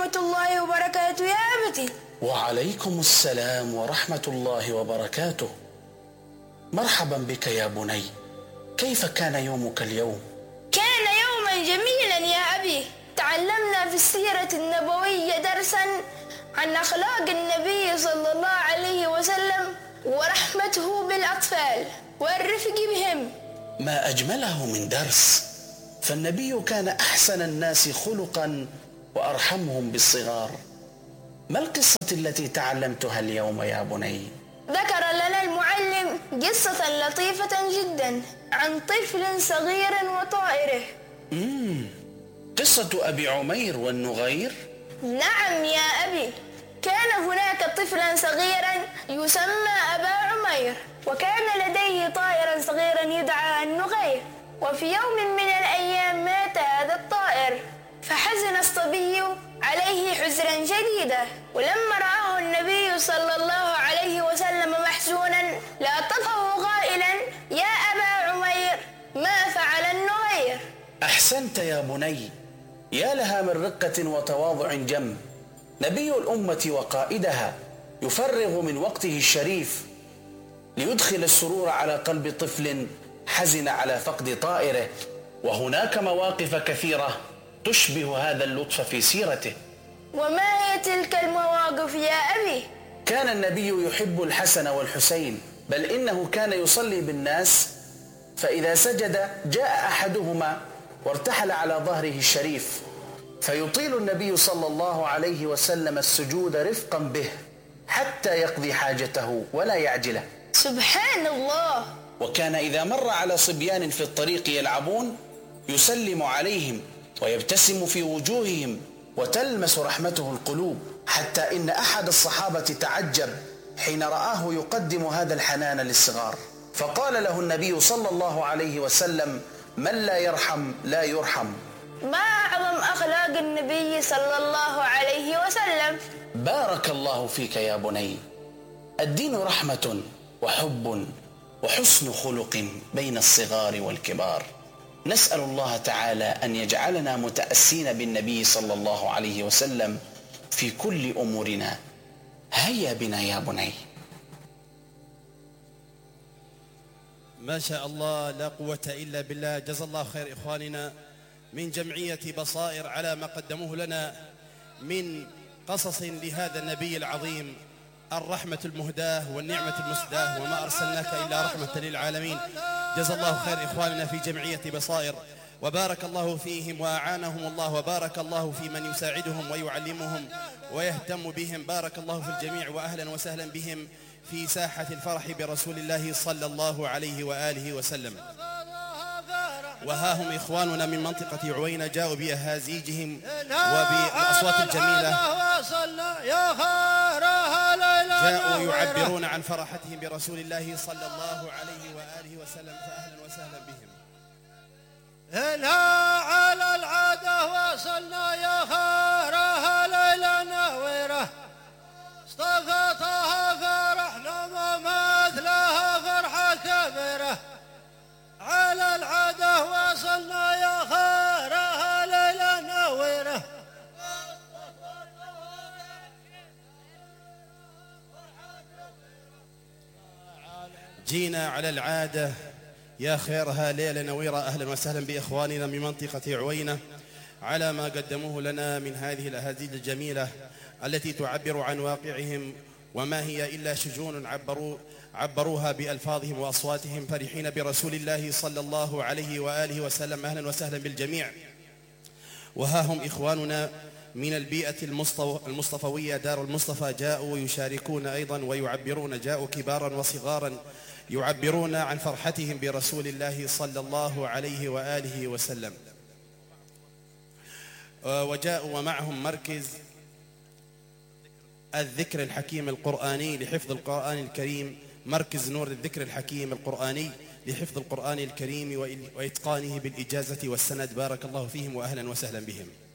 ورحمة الله وبركاته يا أبتي. وعليكم السلام ورحمة الله وبركاته. مرحبا بك يا بني، كيف كان يومك اليوم؟ كان يوما جميلا يا أبي. تعلمنا في السيرة النبوية درسا عن أخلاق النبي صلى الله عليه وسلم ورحمته بالأطفال والرفق بهم. ما أجمله من درس، فالنبي كان أحسن الناس خلقا وأرحمهم بالصغار. ما القصة التي تعلمتها اليوم يا بني؟ ذكر لنا المعلم قصة لطيفة جدا عن طفل صغير وطائره. قصة أبي عمير والنغير؟ نعم يا أبي، كان هناك طفلا صغيرا يسمى أبا عمير، وكان لديه طائرا صغيرا يدعى النغير. وفي يوم من الأيام مات هذا الطائر، فحزن الصبي عليه حزنا شديدا. ولما رآه النبي صلى الله عليه وسلم محزونا لاطفه قائلا: يا أبا عمير، ما فعل النغير؟ أحسنت يا بني، يا لها من رقة وتواضع جم. نبي الأمة وقائدها يفرغ من وقته الشريف ليدخل السرور على قلب طفل حزن على فقد طائره. وهناك مواقف كثيرة تشبه هذا اللطف في سيرته. وما هي تلك المواقف يا أبي؟ كان النبي يحب الحسن والحسين، بل إنه كان يصلي بالناس، فإذا سجد جاء أحدهما وارتحل على ظهره الشريف، فيطيل النبي صلى الله عليه وسلم السجود رفقا به حتى يقضي حاجته ولا يعجله. سبحان الله. وكان إذا مر على صبيان في الطريق يلعبون يسلم عليهم ويبتسم في وجوههم وتلمس رحمته القلوب، حتى إن أحد الصحابة تعجب حين رآه يقدم هذا الحنان للصغار، فقال له النبي صلى الله عليه وسلم: من لا يرحم لا يرحم. ما أعظم أخلاق النبي صلى الله عليه وسلم. بارك الله فيك يا بني. الدين رحمة وحب وحسن خلق بين الصغار والكبار. نسأل الله تعالى أن يجعلنا متأسين بالنبي صلى الله عليه وسلم في كل أمورنا. هيا بنا يا بني. ما شاء الله، لا قوة إلا بالله. جزا الله خير إخواننا من جمعية بصائر على ما قدموه لنا من قصص لهذا النبي العظيم، الرحمة المهداة والنعمة المسداة، وما أرسلناك إلا رحمة للعالمين. جزا الله خير إخواننا في جمعية بصائر، وبارك الله فيهم وأعانهم الله، وبارك الله في من يساعدهم ويعلمهم ويهتم بهم. بارك الله في الجميع، وأهلا وسهلا بهم في ساحة الفرح برسول الله صلى الله عليه وآله وسلم. وها هم إخواننا من منطقة عوينة جاءوا بأهازيجهم وبالأصوات الجميلة، جاءوا يعبرون عن فرحتهم برسول الله صلى الله عليه وآله وسلم، فأهلا وسهلا بهم. هنا على العادة وصلنا يا خيرها ليلة نويرة، اصطفتها فرحنا وما مثلها فرحة كبيرة. على العادة وصلنا يا خيرها ليلة نويرة. جينا على العادة يا خيرها ليلة نويرة. أهلا وسهلا بإخواننا من منطقة عوينة على ما قدموه لنا من هذه الأهازيج الجميلة التي تعبر عن واقعهم، وما هي إلا شجون عبروها بألفاظهم وأصواتهم، فرحين برسول الله صلى الله عليه وآله وسلم. أهلا وسهلا بالجميع. وها هم إخواننا من البيئة المصطفوية دار المصطفى جاءوا يشاركون أيضا ويعبرون، جاءوا كبارا وصغارا يعبرون عن فرحتهم برسول الله صلى الله عليه وآله وسلم. وجاءوا ومعهم مركز الذكر الحكيم القرآني لحفظ القرآن الكريم، مركز نور الذكر الحكيم القرآني لحفظ القرآن الكريم وإتقانه بالإجازة والسند. بارك الله فيهم وأهلا وسهلا بهم.